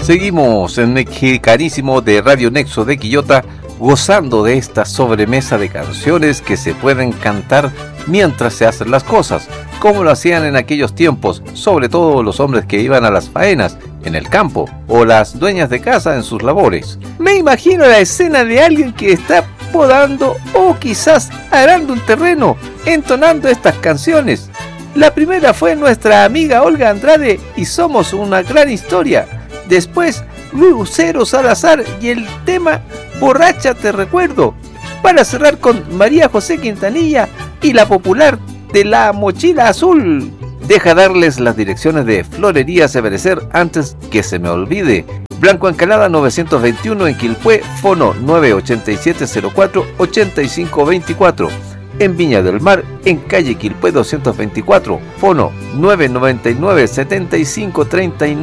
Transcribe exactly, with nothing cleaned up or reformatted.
Seguimos en Mexicanísimo de Radio Nexo de Quillota, gozando de esta sobremesa de canciones que se pueden cantar mientras se hacen las cosas, como lo hacían en aquellos tiempos, sobre todo los hombres que iban a las faenas en el campo o las dueñas de casa en sus labores. Me imagino la escena de alguien que está podando o quizás arando un terreno, entonando estas canciones. La primera fue nuestra amiga Olga Andrade y Somos una gran historia. Después Lucero Salazar y el tema Borracha te recuerdo. Para cerrar con María José Quintanilla y la popular de La Mochila Azul. Deja darles las direcciones de Florería Severecer antes que se me olvide. Blanco Encalada novecientos veintiuno en Quilpué, fono nueve ochenta y siete cero cuatro ochenta y cinco veinticuatro. En Viña del Mar, en calle Quilpué doscientos veinticuatro, fono nueve noventa y nueve setenta y cinco treinta y nueve.